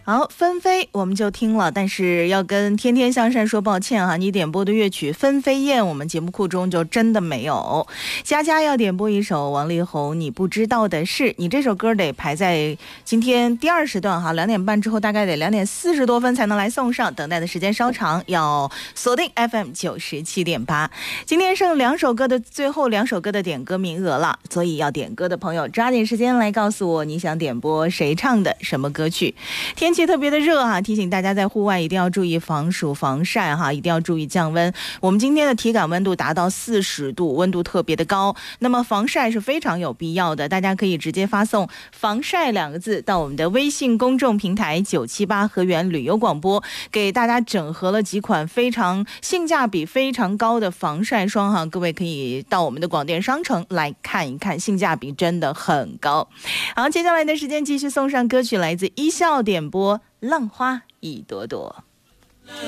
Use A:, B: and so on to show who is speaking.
A: 好，纷飞我们就听了，但是要跟天天向善说抱歉哈，你点播的乐曲《纷飞燕》我们节目库中就真的没有。佳佳要点播一首王力宏你不知道的事，你这首歌得排在今天第二时段哈，2点半之后大概得2点40多分才能来送上，等待的时间稍长，要锁定 FM 97.8。今天剩最后两首歌的点歌名额了，所以要点歌的朋友抓紧时间来告诉我你想点播谁唱的什么歌曲。天气特别的热哈，提醒大家在户外一定要注意防暑防晒哈，一定要注意降温。我们今天的体感温度达到40度，温度特别的高，那么防晒是非常有必要的，大家可以直接发送防晒2个字到我们的微信公众平台978河源旅游广播，给大家整合了几款非常性价比非常高的防晒霜哈，各位可以到我们的广电商城来看一看，性价比真的很高。好，接下来的时间继续送上歌曲，来自一笑点播《浪花一朵朵》。